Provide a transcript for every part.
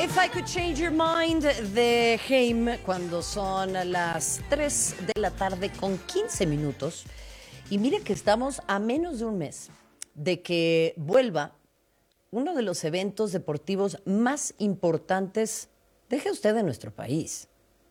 If I Could Change Your Mind de Haim, cuando son las 3 de la tarde con 15 minutos. Y mire que estamos a menos de un mes de que vuelva uno de los eventos deportivos más importantes, deje usted, de nuestro país,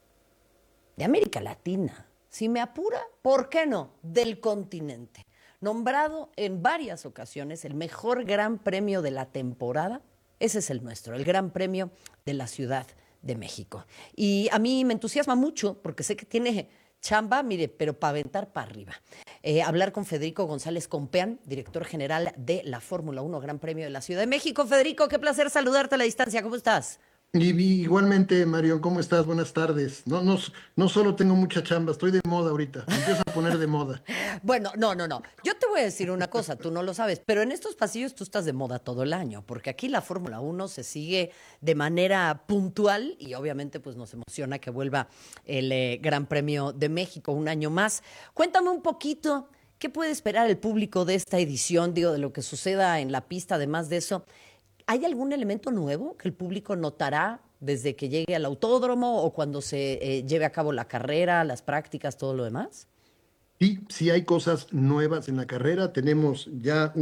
de América Latina. Si me apura, ¿por qué no? Del continente. Nombrado en varias ocasiones el mejor gran premio de la temporada. Ese es el nuestro, el Gran Premio de la Ciudad de México. Y a mí me entusiasma mucho porque sé que tiene chamba, mire, pero para aventar para arriba. Hablar con Federico González Compeán, director general de la Fórmula 1 Gran Premio de la Ciudad de México. Federico, qué placer saludarte a la distancia. ¿Cómo estás? Igualmente, Marión, ¿cómo estás? Buenas tardes. No solo tengo mucha chamba, estoy de moda ahorita. Me empiezo a poner de moda. Bueno, no. Yo te voy a decir una cosa, tú no lo sabes, pero en estos pasillos tú estás de moda todo el año, porque aquí la Fórmula 1 se sigue de manera puntual y obviamente pues nos emociona que vuelva el Gran Premio de México un año más. Cuéntame un poquito, ¿qué puede esperar el público de esta edición? Digo, de lo que suceda en la pista, además de eso. ¿Hay algún elemento nuevo que el público notará desde que llegue al autódromo o cuando se lleve a cabo la carrera, las prácticas, todo lo demás? Sí hay cosas nuevas en la carrera. Tenemos ya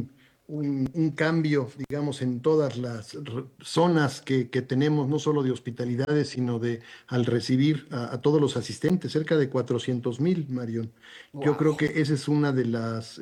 un cambio, digamos, en todas las zonas que tenemos, no solo de hospitalidades, sino de al recibir a todos los asistentes, cerca de 400,000, Marión. Yo creo Wow. que esa es una de las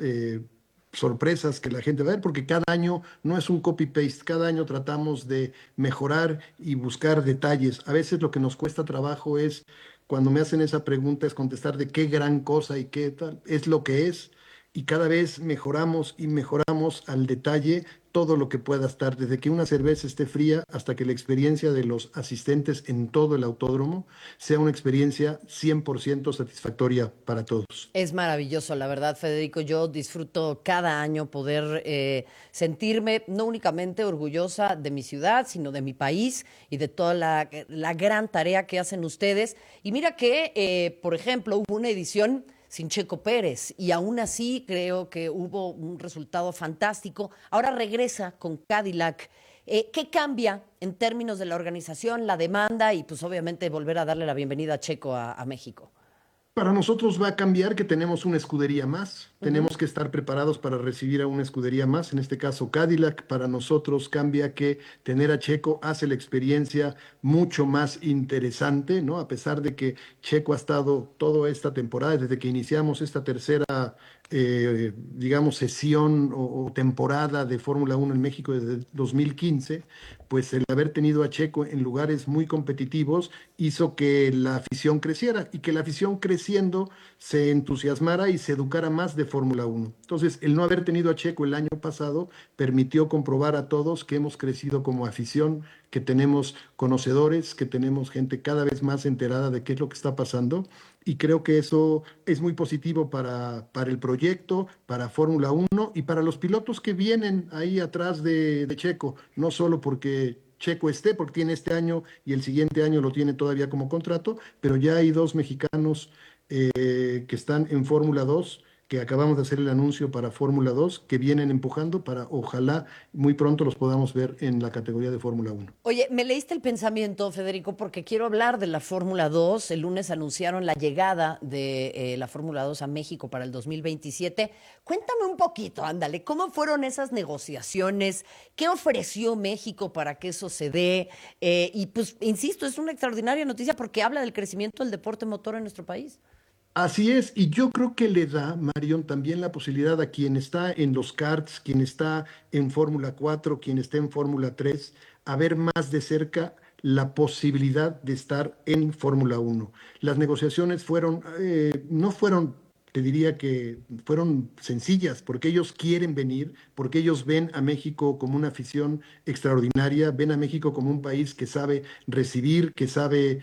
sorpresas que la gente va a ver, porque cada año no es un copy-paste, cada año tratamos de mejorar y buscar detalles. A veces lo que nos cuesta trabajo es, cuando me hacen esa pregunta, es contestar de qué gran cosa y qué tal, es lo que es, y cada vez mejoramos y mejoramos al detalle todo lo que pueda estar, desde que una cerveza esté fría hasta que la experiencia de los asistentes en todo el autódromo sea una experiencia 100% satisfactoria para todos. Es maravilloso, la verdad, Federico. Yo disfruto cada año poder sentirme no únicamente orgullosa de mi ciudad, sino de mi país y de toda la gran tarea que hacen ustedes. Y mira que, por ejemplo, hubo una edición sin Checo Pérez y aún así creo que hubo un resultado fantástico. Ahora regresa con Cadillac. ¿Qué cambia en términos de la organización, la demanda y pues obviamente volver a darle la bienvenida a Checo a México? Para nosotros va a cambiar que tenemos una escudería más. Ujú. Tenemos que estar preparados para recibir a una escudería más. En este caso, Cadillac. Para nosotros cambia que tener a Checo hace la experiencia mucho más interesante, ¿no? A pesar de que Checo ha estado toda esta temporada, desde que iniciamos esta tercera, digamos, sesión o temporada de Fórmula 1 en México desde 2015, pues el haber tenido a Checo en lugares muy competitivos hizo que la afición creciera y que la afición creciendo se entusiasmara y se educara más de Fórmula 1. Entonces, el no haber tenido a Checo el año pasado permitió comprobar a todos que hemos crecido como afición, que tenemos conocedores, que tenemos gente cada vez más enterada de qué es lo que está pasando. Y creo que eso es muy positivo para el proyecto, para Fórmula 1 y para los pilotos que vienen ahí atrás de Checo, no solo porque Checo esté, porque tiene este año y el siguiente año lo tiene todavía como contrato, pero ya hay dos mexicanos que están en Fórmula 2, que acabamos de hacer el anuncio para Fórmula 2, que vienen empujando para ojalá muy pronto los podamos ver en la categoría de Fórmula 1. Oye, me leíste el pensamiento, Federico, porque quiero hablar de la Fórmula 2. El lunes anunciaron la llegada de la Fórmula 2 a México para el 2027. Cuéntame un poquito, ándale, ¿cómo fueron esas negociaciones? ¿Qué ofreció México para que eso se dé? Y pues, insisto, es una extraordinaria noticia porque habla del crecimiento del deporte motor en nuestro país. Así es, y yo creo que le da, Marión, también la posibilidad a quien está en los karts, quien está en Fórmula 4, quien está en Fórmula 3, a ver más de cerca la posibilidad de estar en Fórmula 1. Las negociaciones no fueron, te diría que fueron sencillas, porque ellos quieren venir, porque ellos ven a México como una afición extraordinaria, ven a México como un país que sabe recibir, que sabe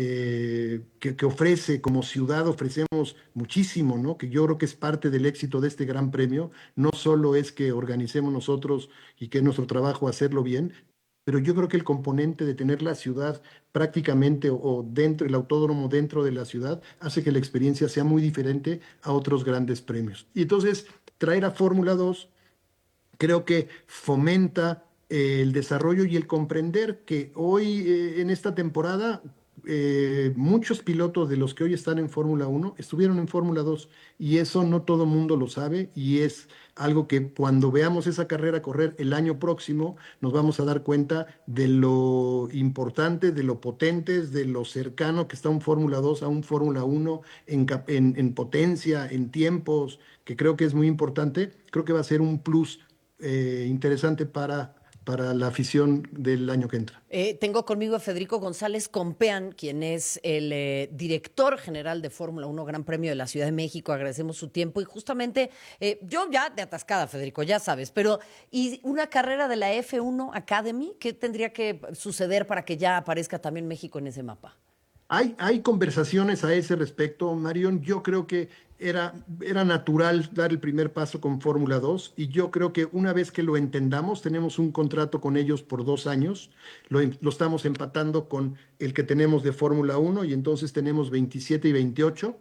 que ofrece, como ciudad ofrecemos muchísimo, ¿no? Que yo creo que es parte del éxito de este gran premio. No solo es que organicemos nosotros y que es nuestro trabajo hacerlo bien, pero yo creo que el componente de tener la ciudad prácticamente o dentro, el autódromo dentro de la ciudad, hace que la experiencia sea muy diferente a otros grandes premios. Y entonces, traer a Fórmula 2 creo que fomenta el desarrollo y el comprender que hoy en esta temporada muchos pilotos de los que hoy están en Fórmula Uno estuvieron en Fórmula 2 y eso no todo mundo lo sabe y es algo que cuando veamos esa carrera correr el año próximo nos vamos a dar cuenta de lo importante, de lo potentes, de lo cercano que está un Fórmula 2 a un Fórmula Uno en potencia, en tiempos, que creo que es muy importante. Creo que va a ser un plus interesante para la afición del año que entra. Tengo conmigo a Federico González Compeán, quien es el director general de Fórmula Uno Gran Premio de la Ciudad de México. Agradecemos su tiempo y justamente yo ya de atascada, Federico, ya sabes, pero ¿y una carrera de la F1 Academy? ¿Qué tendría que suceder para que ya aparezca también México en ese mapa? Hay conversaciones a ese respecto, Marion. Yo creo que era natural dar el primer paso con Fórmula 2 y yo creo que una vez que lo entendamos, tenemos un contrato con ellos por 2 años, lo estamos empatando con el que tenemos de Fórmula 1 y entonces tenemos 27 y 28.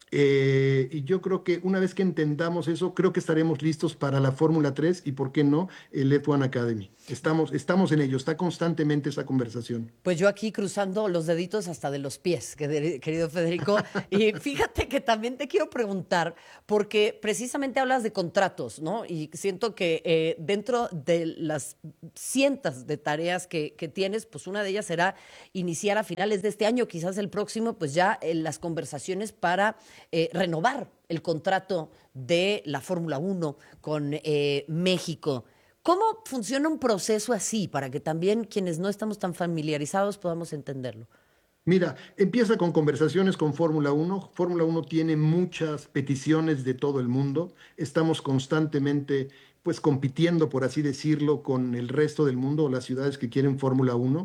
Y yo creo que una vez que entendamos eso, creo que estaremos listos para la Fórmula 3 y, ¿por qué no?, el F1 Academy. Estamos en ello, está constantemente esa conversación. Pues yo aquí cruzando los deditos hasta de los pies, querido Federico. Y fíjate que también te quiero preguntar, porque precisamente hablas de contratos, ¿no? Y siento que dentro de las cientos de tareas que tienes, pues una de ellas será iniciar a finales de este año, quizás el próximo, pues ya las conversaciones para renovar el contrato de la Fórmula Uno con México. ¿Cómo funciona un proceso así para que también quienes no estamos tan familiarizados podamos entenderlo? Mira, empieza con conversaciones con Fórmula Uno. Fórmula Uno tiene muchas peticiones de todo el mundo. Estamos constantemente, pues, compitiendo, por así decirlo, con el resto del mundo o las ciudades que quieren Fórmula Uno.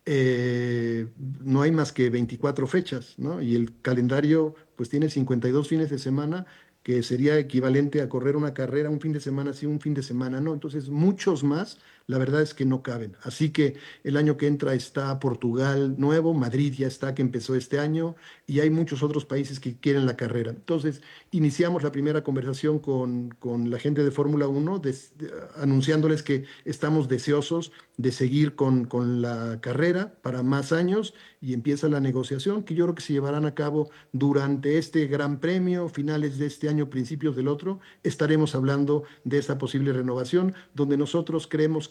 Eh, no hay más que 24 fechas, ¿no? Y el calendario, pues, tiene 52 fines de semana, que sería equivalente a correr una carrera un fin de semana sí, un fin de semana no. Entonces, muchos más, la verdad es que no caben. Así que el año que entra está Portugal nuevo, Madrid ya está, que empezó este año, y hay muchos otros países que quieren la carrera. Entonces, iniciamos la primera conversación con la gente de Fórmula Uno, anunciándoles que estamos deseosos de seguir con la carrera para más años, y empieza la negociación, que yo creo que se llevarán a cabo durante este Gran Premio, finales de este año, principios del otro. Estaremos hablando de esa posible renovación, donde nosotros creemos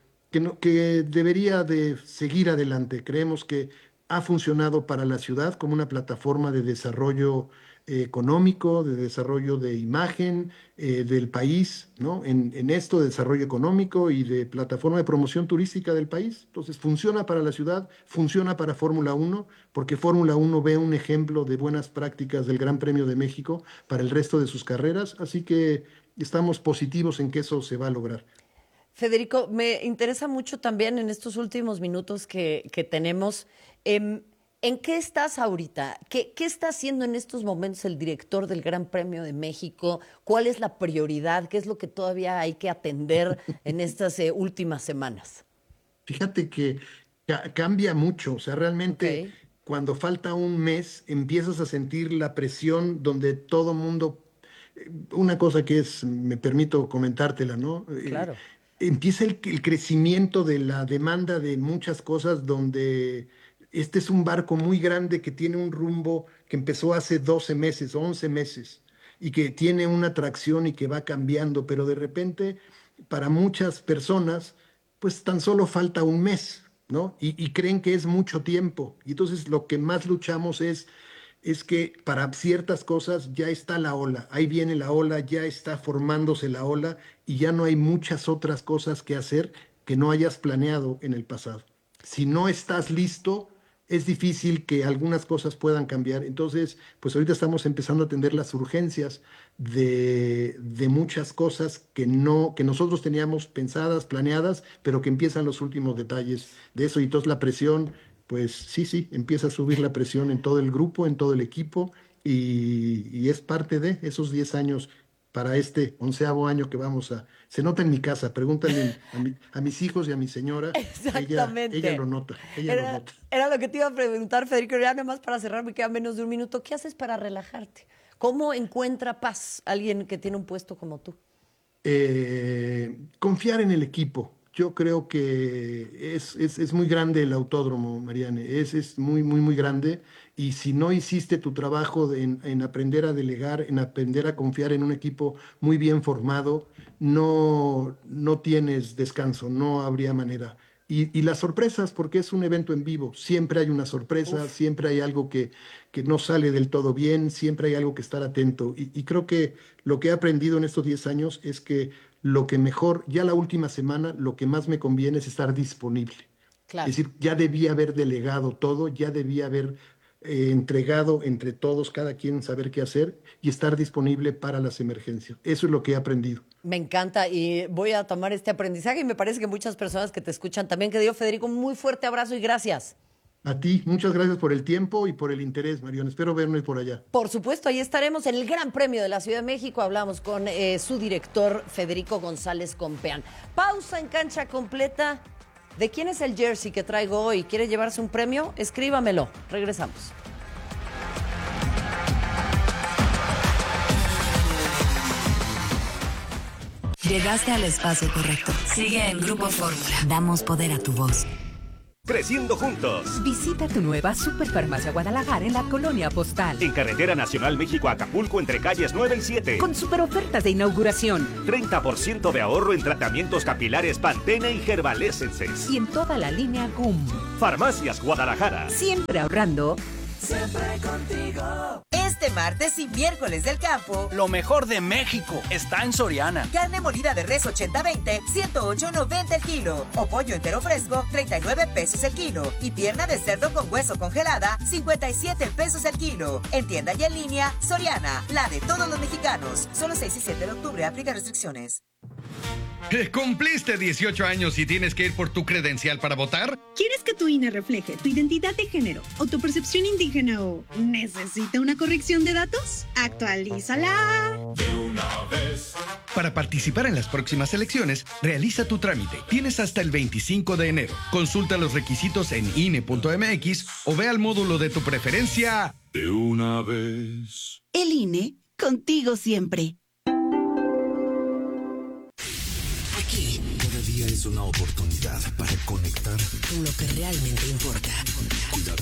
que debería de seguir adelante. Creemos que ha funcionado para la ciudad como una plataforma de desarrollo económico, de desarrollo de imagen del país, ¿no? En esto de desarrollo económico y de plataforma de promoción turística del país. Entonces, funciona para la ciudad, funciona para Fórmula Uno, porque Fórmula Uno ve un ejemplo de buenas prácticas del Gran Premio de México para el resto de sus carreras, así que estamos positivos en que eso se va a lograr. Federico, me interesa mucho también en estos últimos minutos que tenemos. ¿En qué estás ahorita? ¿Qué está haciendo en estos momentos el director del Gran Premio de México? ¿Cuál es la prioridad? ¿Qué es lo que todavía hay que atender en estas últimas semanas? Fíjate que cambia mucho, o sea, Ok, realmente cuando falta un mes empiezas a sentir la presión donde todo mundo, una cosa que es, me permito comentártela, ¿no? claro. Empieza el crecimiento de la demanda de muchas cosas donde este es un barco muy grande que tiene un rumbo que empezó hace 12 meses, 11 meses, y que tiene una atracción y que va cambiando, pero de repente para muchas personas pues tan solo falta un mes, ¿no? Y creen que es mucho tiempo. Y entonces lo que más luchamos es que para ciertas cosas ya está la ola, ahí viene la ola, ya está formándose la ola y ya no hay muchas otras cosas que hacer que no hayas planeado en el pasado. Si no estás listo, es difícil que algunas cosas puedan cambiar. Entonces, pues ahorita estamos empezando a atender las urgencias de muchas cosas que no, que nosotros teníamos pensadas, planeadas, pero que empiezan los últimos detalles de eso. Y entonces la presión, pues sí, sí, empieza a subir la presión en todo el grupo, en todo el equipo, y es parte de esos 10 años para este 11.º año que vamos a... Se nota en mi casa, pregúntale a mis hijos y a mi señora, ella Exactamente. lo nota, ella lo Era, nota. era lo que te iba a preguntar, Federico. Ya nada más para cerrar, me queda menos de un minuto. ¿Qué haces para relajarte? ¿Cómo encuentra paz alguien que tiene un puesto como tú? Confiar en el equipo. yo creo que es muy grande el autódromo, Mariane, es muy, muy, muy grande. Y si no hiciste tu trabajo en aprender a delegar, en aprender a confiar en un equipo muy bien formado, no tienes descanso, no habría manera. Y las sorpresas, porque es un evento en vivo, siempre hay una sorpresa, Uf. siempre hay algo que no sale del todo bien, siempre hay algo que estar atento. Y creo que lo que he aprendido en estos 10 años es que lo que mejor, ya la última semana, lo que más me conviene es estar disponible. Es Claro. decir, ya debía haber delegado todo, ya debía haber entregado entre todos, cada quien saber qué hacer y estar disponible para las emergencias. Eso es lo que he aprendido. Me encanta y voy a tomar este aprendizaje y me parece que muchas personas que te escuchan también. Que dio Federico un muy fuerte abrazo y gracias. A ti, muchas gracias por el tiempo y por el interés, Marión. Espero vernos por allá. Por supuesto, ahí estaremos en el Gran Premio de la Ciudad de México. Hablamos con su director, Federico González Compeán. Pausa en Cancha Completa. ¿De quién es el jersey que traigo hoy? ¿Quiere llevarse un premio? Escríbamelo. Regresamos. Llegaste al espacio correcto. Sigue en Grupo Fórmula. Damos poder a tu voz. Creciendo juntos. Visita tu nueva Superfarmacia Guadalajara en la Colonia Postal. En Carretera Nacional México-Acapulco entre calles 9 y 7. Con super ofertas de inauguración. 30% de ahorro en tratamientos capilares Pantene y Herbal Essences. Y en toda la línea GUM. Farmacias Guadalajara. Siempre ahorrando. Siempre contigo. Este martes y miércoles del campo, lo mejor de México está en Soriana. Carne molida de res 80-20, 108.90 el kilo. O pollo entero fresco, 39 pesos el kilo. Y pierna de cerdo con hueso congelada, 57 pesos el kilo. En tienda y en línea, Soriana, la de todos los mexicanos. Solo 6 y 7 de octubre, aplica restricciones. ¿Cumpliste 18 años y tienes que ir por tu credencial para votar? ¿Quieres que tu INE refleje tu identidad de género o tu percepción indígena o necesita una corrección de datos? ¡Actualízala! De una vez. Para participar en las próximas elecciones, realiza tu trámite. Tienes hasta el 25 de enero. Consulta los requisitos en INE.mx o ve al módulo de tu preferencia. De una vez. El INE, contigo siempre. Cada día es una oportunidad para conectar con lo que realmente importa. Cuidar